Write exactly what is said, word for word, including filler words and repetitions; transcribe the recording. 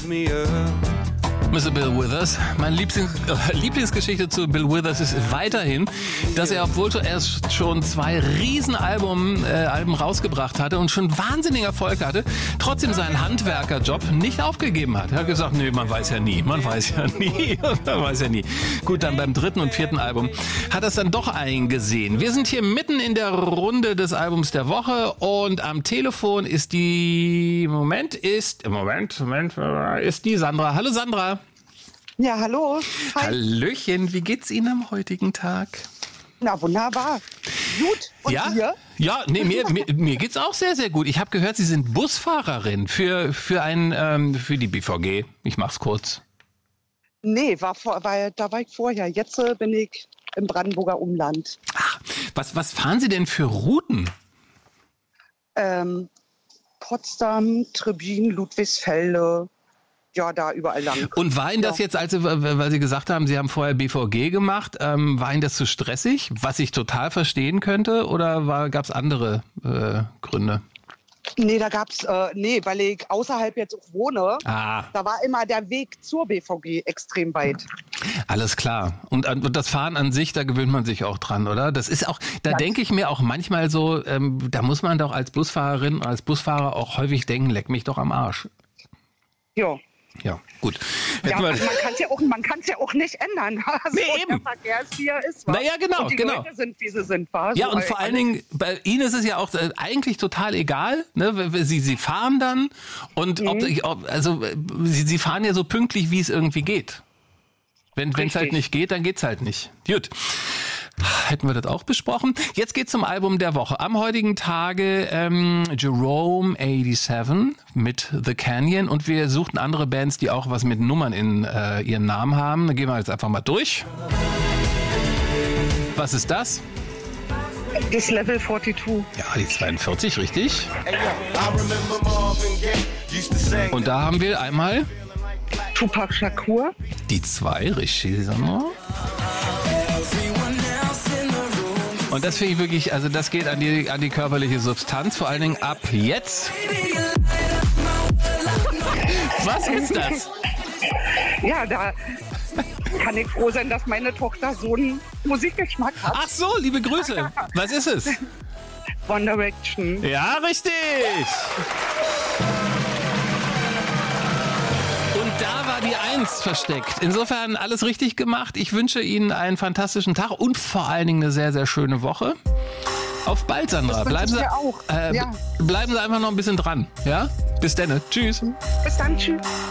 me up. Mister Bill Withers. Meine Lieblings- äh, Lieblingsgeschichte zu Bill Withers ist weiterhin, dass er, obwohl er schon zwei Riesenalben äh, Alben rausgebracht hatte und schon wahnsinnigen Erfolg hatte, trotzdem seinen Handwerkerjob nicht aufgegeben hat. Er hat gesagt, nee, man weiß ja nie, man weiß ja nie, man weiß ja nie. Gut, dann beim dritten und vierten Album hat er es dann doch eingesehen. Wir sind hier mitten in der Runde des Albums der Woche und am Telefon ist die, Moment, ist, Moment, Moment, ist die Sandra. Hallo Sandra. Ja, hallo. Hi. Hallöchen, wie geht's Ihnen am heutigen Tag? Na, wunderbar. Gut. Und ja? dir? Ja, nee, mir, mir, mir geht's auch sehr, sehr gut. Ich habe gehört, Sie sind Busfahrerin für, für, ein, ähm, für die B V G. Ich mach's kurz. Nee, war vor, war, da war ich vorher. Jetzt äh, bin ich im Brandenburger Umland. Ach, was, was fahren Sie denn für Routen? Ähm, Potsdam, Trebin, Ludwigsfelde. Ja, da überall lang. Und war Ihnen das ja. jetzt, als Sie, weil Sie gesagt haben, Sie haben vorher B V G gemacht, ähm, war Ihnen das zu stressig, was ich total verstehen könnte, oder gab es andere äh, Gründe? Nee, da gab's, äh, nee, weil ich außerhalb jetzt auch wohne, Ah. da war immer der Weg zur B V G extrem weit. Alles klar. Und, und das Fahren an sich, da gewöhnt man sich auch dran, oder? Das ist auch, da Ja. denke ich mir auch manchmal so, ähm, da muss man doch als Busfahrerin, als Busfahrer auch häufig denken, leck mich doch am Arsch. Ja. Ja, gut. Ja, Hätten wir- man kann es ja, auch- man kann's ja auch nicht ändern. Also Nee, eben. Der Verkehr ist, wie er ist. wa? Naja, genau, und die genau. Leute sind, wie sie sind. Wa? Ja, So, und vor allen Dingen, bei Ihnen ist es ja auch äh, eigentlich total egal. Ne? Sie, Sie fahren dann und ob, ob, also äh, Sie, Sie fahren ja so pünktlich, wie es irgendwie geht. Wenn es halt nicht geht, dann geht's halt nicht. Gut. Hätten wir das auch besprochen. Jetzt geht's zum Album der Woche. Am heutigen Tage ähm, Jerome siebenundachtzig mit The Canyon. Und wir suchten andere Bands, die auch was mit Nummern in äh, ihren Namen haben. Da gehen wir jetzt einfach mal durch. Was ist das? Das Level zweiundvierzig. Ja, die zweiundvierzig, richtig. Und da haben wir einmal Tupac Shakur. die zwei, richtig. Sandra. Und das finde ich wirklich, also das geht an die, an die körperliche Substanz, vor allen Dingen ab jetzt. Was ist das? Ja, da kann ich froh sein, dass meine Tochter so einen Musikgeschmack hat. Ach so, liebe Grüße. Was ist es? One Direction. Ja, richtig. Und da war die Eins versteckt. Insofern alles richtig gemacht. Ich wünsche Ihnen einen fantastischen Tag und vor allen Dingen eine sehr, sehr schöne Woche. Auf bald, Sandra. Das wünsche Bleiben ich Sie, mir auch. äh, Ja. bleiben Sie einfach noch ein bisschen dran. Ja? Bis dann. Tschüss. Bis dann, tschüss.